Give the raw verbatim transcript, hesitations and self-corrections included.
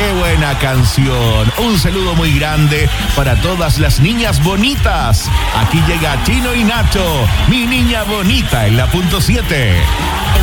Qué buena canción. Un saludo muy grande para todas las niñas bonitas. Aquí llega Chino y Nacho, mi niña bonita en la punto siete.